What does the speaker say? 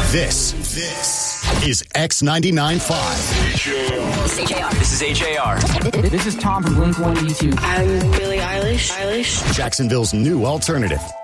This is X99.5. This is HAR. This is Tom from Blink-182. I'm Billie Eilish. Jacksonville's new alternative.